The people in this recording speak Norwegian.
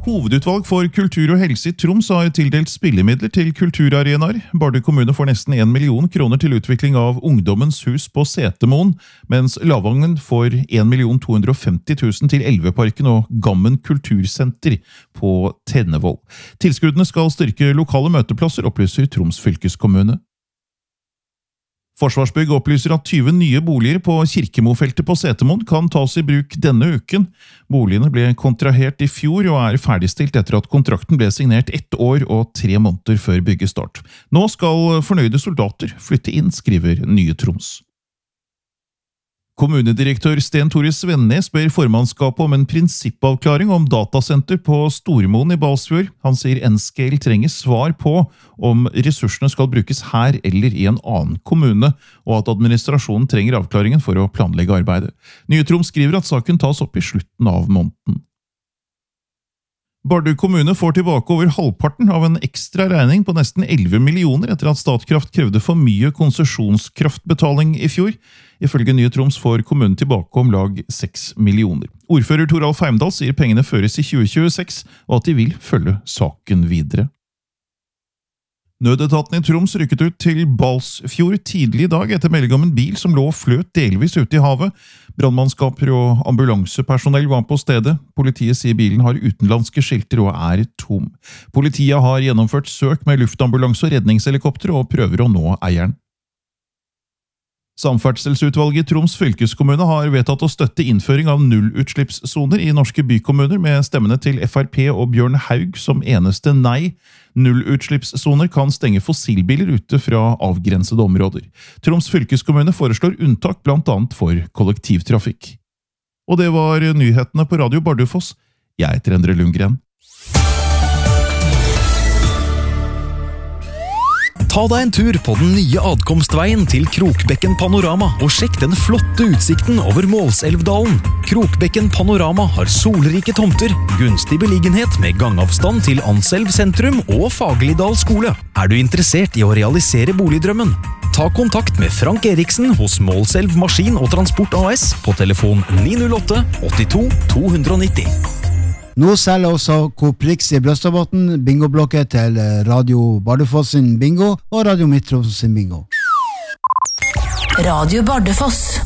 Hovedutvalg for kultur og helse i Troms har tildelt spillemidler til kulturarenaer. Bardu kommune får nesten 1 million kroner til utvikling av Ungdommens hus på Setermoen, mens Lavangen får 1.250.000 til Elveparken og Gammen kultursenter på Tennevoll. Tilskuddene skal styrke lokale møteplasser, opplyser Troms fylkeskommune. Forsvarsbygg opplyser at 20 nye boliger på Kirkemofeltet på Setermoen kan tas i bruk denne uken. Boligene ble kontrahert i fjor og er ferdigstilt etter at kontrakten ble signert 1 år og 3 måneder før byggestart. Nå skal fornøyde soldater flytte inn, skriver Nye Troms. Kommunedirektør Sten Tore Svennes ber formannskapet om en prinsippavklaring om datasenter på Stormoen i Balsfjord. Han sier N-Scale trenger svar på om ressursene skal brukes her eller i en annen kommune, og at administrasjonen trenger avklaringen for å planlegge arbeidet. Nye Troms skriver at saken tas opp i slutten av måneden. Bardu kommune får tilbake over halvparten av en ekstra regning på nesten 11 millioner etter at Statkraft krevde for mye konsesjonskraftbetaling i fjor. Ifølge Nye Troms får kommunen tilbake om lag 6 millioner. Ordfører Toralf Heimdal sier pengene føres i 2026, og at de vil følge saken videre. Nødetaten i Troms rykket ut til Balsfjord tidlig i dag etter melding om en bil som lå og fløt delvis ute i havet. Brandmannskaper og ambulansepersonell var på stedet. Politiet sier bilen har utenlandske skilter og er tom. Politiet har gjennomført søk med luftambulanse og redningshelikopter og prøver å nå eieren. Samferdselsutvalget i Troms fylkeskommune har vedtatt å støtte innføring av nullutslippssoner i norske bykommuner med stemmene til FrP og Bjørn Haug som eneste nei. Nullutslippssoner kan stenge fossilbiler ute fra avgrensede områder. Troms fylkeskommune foreslår unntak blant annet for kollektivtrafikk. Og det var nyhetene på Radio Bardufoss. Jeg heter Endre Lundgren. Ta deg en tur på den nye adkomstveien til Krokbekken Panorama og sjekk den flotte utsikten over Målselvdalen. Krokbekken Panorama har solrike tomter, gunstig beliggenhet med gangavstand til Anselv sentrum og Fagerlidal skole. Er du interessert i å realisere boligdrømmen? Ta kontakt med Frank Eriksen hos Målselv Maskin og Transport AS på telefon 908 82 290. Nå selger også Coop Rix i Brøstadbotn bingoblokker til Radio Bardufoss sin bingo og Radio Midt-Troms sin bingo. Radio Bardufoss.